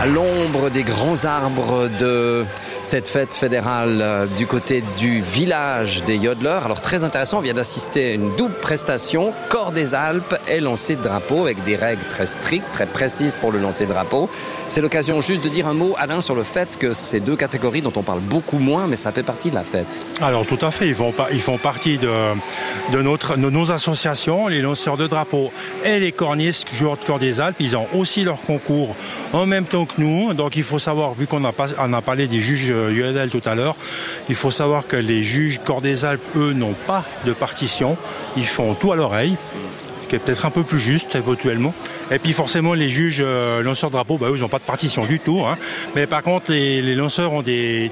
À l'ombre des grands arbres de cette fête fédérale du côté du village des yodeleurs. Alors très intéressant, on vient d'assister à une double prestation, corps des Alpes et lancer de drapeau avec des règles très strictes, très précises pour le lancer de drapeau. C'est l'occasion juste de dire un mot, Alain, sur le fait que ces deux catégories dont on parle beaucoup moins, mais ça fait partie de la fête. Alors tout à fait, ils font partie de nos associations, les lanceurs de drapeaux et les cornistes, joueurs de corps des Alpes. Ils ont aussi leur concours en même temps que nous. Donc il faut savoir, vu qu'on a parlé des juges UNL tout à l'heure, il faut savoir que les juges corps des Alpes, eux, n'ont pas de partition. Ils font tout à l'oreille, ce qui est peut-être un peu plus juste éventuellement. Et puis forcément les juges lanceurs de drapeau, eux ils n'ont pas de partition du tout. Mais par contre les lanceurs ont des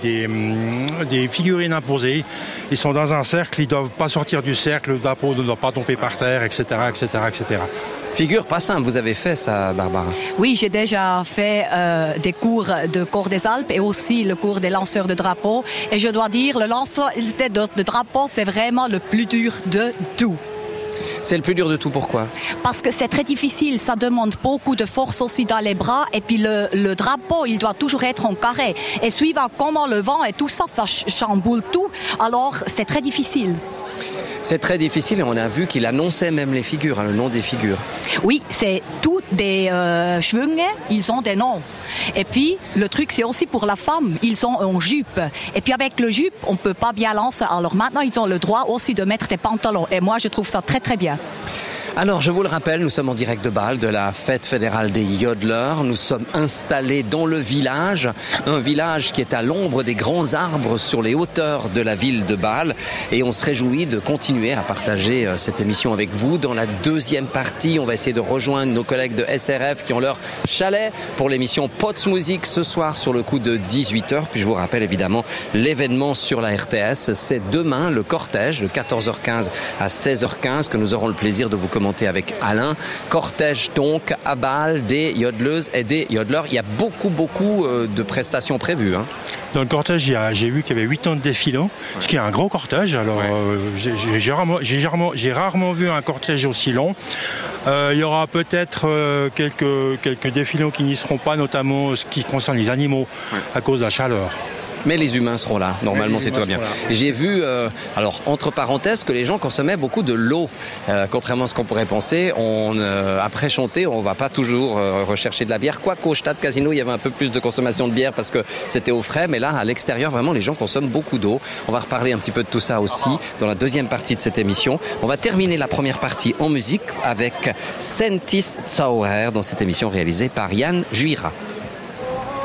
figurines imposées. Ils sont dans un cercle, ils ne doivent pas sortir du cercle, le drapeau ne doit pas tomber par terre, etc., etc., etc. Figure pas simple, vous avez fait ça, Barbara? Oui, j'ai déjà fait des cours de corps des Alpes et aussi le cours des lanceurs de drapeau. Et je dois dire, le lanceur de drapeau, c'est vraiment le plus dur de tout. C'est le plus dur de tout, pourquoi? Parce que c'est très difficile, ça demande beaucoup de force aussi dans les bras et puis le drapeau, il doit toujours être en carré. Et suivant comment le vent et tout ça, ça chamboule tout, alors c'est très difficile. C'est très difficile et on a vu qu'il annonçait même les figures, le nom des figures. Oui, c'est tous des Schwünge, ils ont des noms. Et puis, le truc, c'est aussi pour la femme, ils sont en jupe. Et puis avec le jupe, on peut pas bien lancer. Alors maintenant, ils ont le droit aussi de mettre des pantalons. Et moi, je trouve ça très très bien. Alors, je vous le rappelle, nous sommes en direct de Bâle, de la fête fédérale des yodeleurs. Nous sommes installés dans le village, un village qui est à l'ombre des grands arbres sur les hauteurs de la ville de Bâle. Et on se réjouit de continuer à partager cette émission avec vous. Dans la deuxième partie, on va essayer de rejoindre nos collègues de SRF qui ont leur chalet pour l'émission Pots Music ce soir sur le coup de 18h. Puis je vous rappelle évidemment l'événement sur la RTS. C'est demain le cortège de 14h15 à 16h15 que nous aurons le plaisir de vous commenter avec Alain. Cortège donc à Bâle des yodeleuses et des yodeleurs. Il y a beaucoup de prestations prévues. Dans le cortège, j'ai vu qu'il y avait 8 ans de défilants, ce qui est un gros cortège. Alors, j'ai rarement vu un cortège aussi long. Il y aura peut-être quelques défilants qui n'y seront pas, notamment ce qui concerne les animaux, à cause de la chaleur. Mais les humains seront là, normalement c'est tout bien. J'ai vu, alors entre parenthèses, que les gens consommaient beaucoup de l'eau. Contrairement à ce qu'on pourrait penser, après chanter, on va pas toujours rechercher de la bière. Quoique au Stade Casino, il y avait un peu plus de consommation de bière parce que c'était au frais. Mais là, à l'extérieur, vraiment, les gens consomment beaucoup d'eau. On va reparler un petit peu de tout ça aussi dans la deuxième partie de cette émission. On va terminer la première partie en musique avec Sentis Zauer dans cette émission réalisée par Yann Juira.